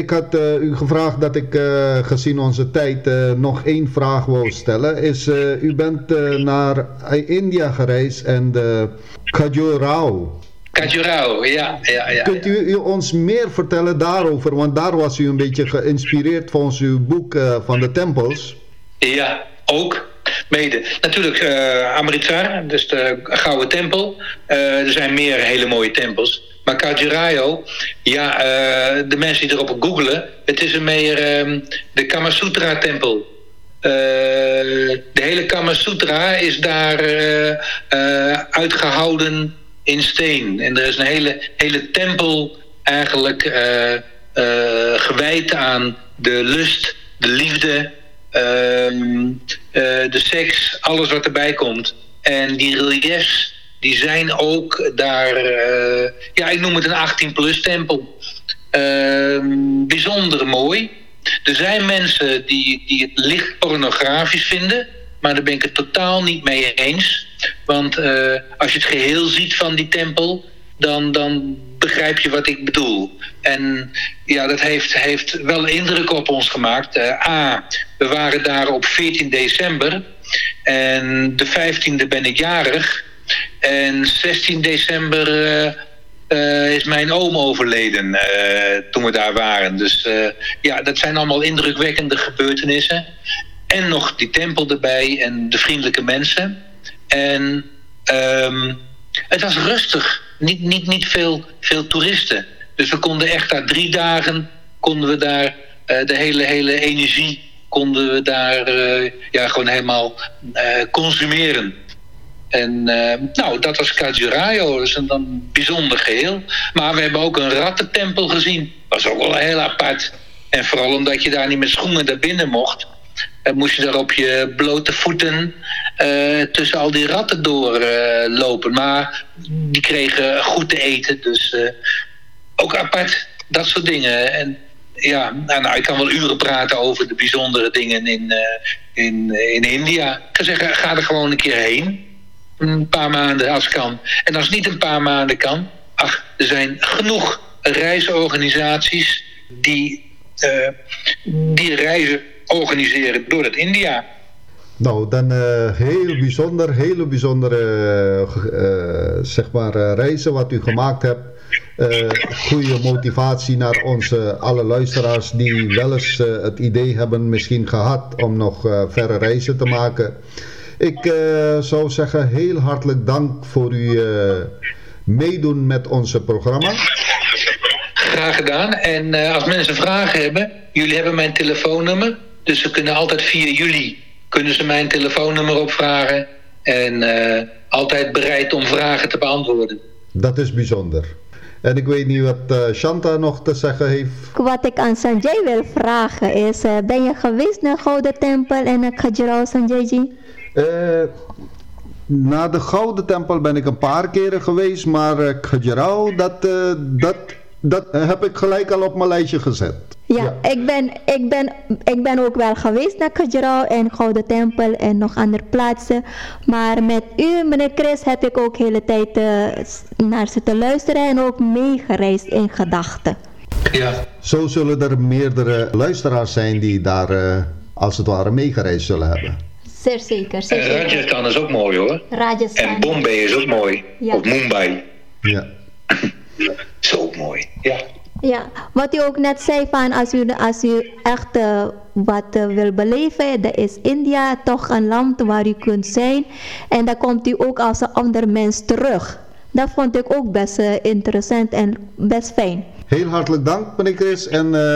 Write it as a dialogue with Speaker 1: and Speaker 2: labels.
Speaker 1: Ik had u gevraagd dat ik gezien onze tijd nog één vraag wou stellen. U bent naar India gereisd en Khajuraho.
Speaker 2: Khajuraho, ja.
Speaker 1: Kunt u ons meer vertellen daarover? Want daar was u een beetje geïnspireerd volgens uw boek van de tempels.
Speaker 2: Ja, ook. Mede. Natuurlijk Amritsar, dus de Gouden Tempel. Er zijn meer hele mooie tempels. Maar Khajuraho, ja, de mensen die erop googelen, het is meer de Kama Sutra tempel. De hele Kama Sutra is daar uitgehouden in steen. En er is een hele tempel eigenlijk gewijd aan de lust, de liefde, de seks, alles wat erbij komt. En die reliefs, die zijn ook daar, ik noem het een 18+ tempel. Bijzonder mooi. Er zijn mensen die het licht pornografisch vinden, maar daar ben ik het totaal niet mee eens. Want als je het geheel ziet van die tempel, dan begrijp je wat ik bedoel. En ja, dat heeft wel indruk op ons gemaakt. We waren daar op 14 december en de 15e ben ik jarig. En 16 december is mijn oom overleden toen we daar waren. Dus dat zijn allemaal indrukwekkende gebeurtenissen. En nog die tempel erbij en de vriendelijke mensen. En het was rustig. Niet veel toeristen. Dus we konden echt daar 3 dagen, de hele energie konden we daar gewoon helemaal consumeren. En dat was Khajuraho, dat is een bijzonder geheel. Maar we hebben ook een rattentempel gezien. Dat was ook wel heel apart. En vooral omdat je daar niet met schoenen naar binnen mocht, moest je daar op je blote voeten tussen al die ratten doorlopen. Maar die kregen goed te eten, dus ook apart, dat soort dingen. En ik kan wel uren praten over de bijzondere dingen in India. Ik kan zeggen, ga er gewoon een keer heen. Een paar maanden als kan. En als het niet een paar maanden kan, er zijn genoeg reisorganisaties die reizen organiseren door het India.
Speaker 1: Nou, dan hele bijzondere reizen wat u gemaakt hebt. Goede motivatie naar alle luisteraars die wel eens het idee hebben misschien gehad om nog verre reizen te maken. Ik zou zeggen heel hartelijk dank voor uw meedoen met onze programma.
Speaker 2: Graag gedaan. En als mensen vragen hebben, jullie hebben mijn telefoonnummer. Dus ze kunnen altijd via jullie kunnen ze mijn telefoonnummer opvragen. En altijd bereid om vragen te beantwoorden.
Speaker 1: Dat is bijzonder. En ik weet niet wat Shanta nog te zeggen heeft.
Speaker 3: Wat ik aan Sanjay wil vragen is, ben je geweest naar Gouden Tempel en naar Khajuraho, Sanjayji?
Speaker 1: Naar de Gouden Tempel ben ik een paar keren geweest, maar Khajuraho, dat heb ik gelijk al op mijn lijstje gezet.
Speaker 3: Ja. Ik ben ook wel geweest naar Khajuraho en Gouden Tempel en nog andere plaatsen. Maar met u, meneer Chris, heb ik ook de hele tijd naar zitten luisteren en ook meegereisd in gedachten.
Speaker 2: Ja.
Speaker 1: Zo zullen er meerdere luisteraars zijn die daar als het ware meegereisd zullen hebben.
Speaker 3: Zeer zeker.
Speaker 2: Rajasthan is ook mooi hoor.
Speaker 3: Rajasthan.
Speaker 2: En Bombay is ook mooi. Ja. Of Mumbai.
Speaker 1: Ja.
Speaker 2: Is ook mooi, ja.
Speaker 3: Ja, wat u ook net zei van als u echt wat wil beleven, dan is India toch een land waar u kunt zijn. En dan komt u ook als een ander mens terug. Dat vond ik ook best interessant en best fijn.
Speaker 1: Heel hartelijk dank, meneer Chris. En